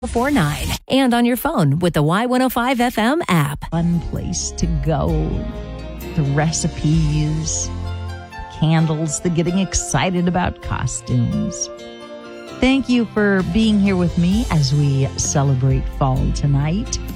49 and on your phone with the Y105 FM app. Fun place to go. The recipes, candles, the getting excited about costumes. Thank you for being here with me as we celebrate fall tonight.